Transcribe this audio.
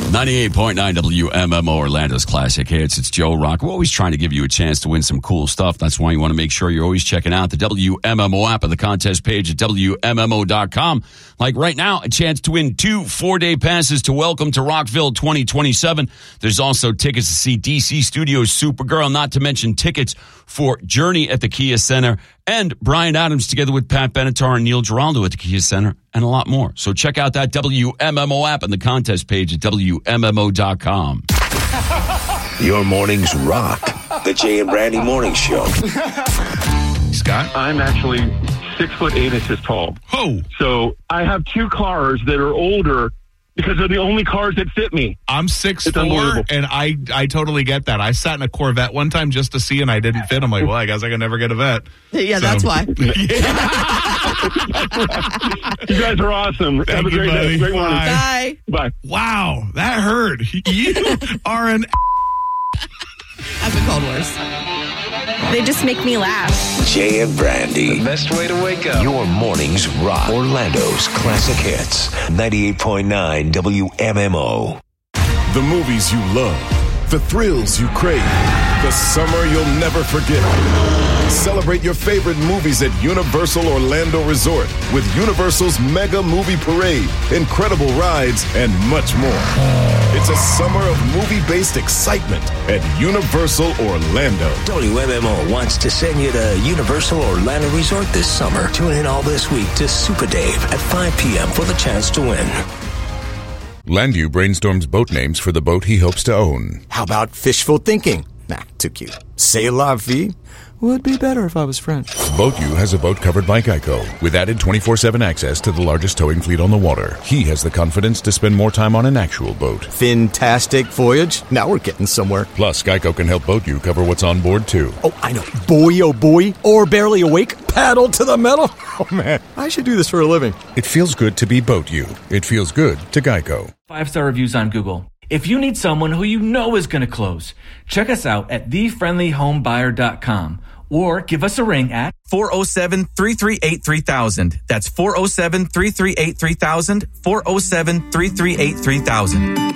98.9 WMMO Orlando's Classic Hits. It's Joe Rock. We're always trying to give you a chance to win some cool stuff. That's why you want to make sure you're always checking out the WMMO app or the contest page at WMMO.com. Like right now, a chance to win 2 4-day passes to Welcome to Rockville 2027. There's also tickets to see DC Studios' Supergirl, not to mention tickets for Journey at the Kia Center and Bryan Adams together with Pat Benatar and Neil Giraldo at the Kia Center and a lot more. So check out that WMMO app and the contest page at WMMO.com. Your mornings rock. The Jay and Brandy Morning Show. Scott? I'm actually 6'8" tall. Oh. So I have 2 cars that are older because they're the only cars that fit me. I'm 6'4", and I totally get that. I sat in a Corvette one time just to see, and I didn't fit. I'm like, well, I guess I can never get a vet. Yeah, that's why. You guys are awesome. Thank have a you, great buddy. day. Great morning. Bye. Bye. Wow, that hurt. You are an... I've been called worse. They just make me laugh. Jay and Brandy. The best way to wake up. Your mornings rock. Orlando's Classic Hits. 98.9 WMMO. The movies you love. The thrills you crave. The summer you'll never forget. Celebrate your favorite movies at Universal Orlando Resort with Universal's Mega Movie Parade, incredible rides, and much more. It's a summer of movie-based excitement at Universal Orlando. WMMO wants to send you to Universal Orlando Resort this summer. Tune in all this week to Super Dave at 5 p.m. for the chance to win. Landu brainstorms boat names for the boat he hopes to own. How about fishful thinking? Nah, too cute. C'est la vie? Would be better if I was French. BoatU has a boat covered by Geico with added 24/7 access to the largest towing fleet on the water. He has the confidence to spend more time on an actual boat. Fantastic voyage. Now we're getting somewhere. Plus, Geico can help BoatU cover what's on board, too. Oh, I know. Boy, oh boy. Or barely awake. Paddle to the metal. Oh, man. I should do this for a living. It feels good to be BoatU. It feels good to Geico. 5-star reviews on Google. If you need someone who you know is going to close, check us out at thefriendlyhomebuyer.com or give us a ring at 407-338-3000. That's 407-338-3000, 407-338-3000.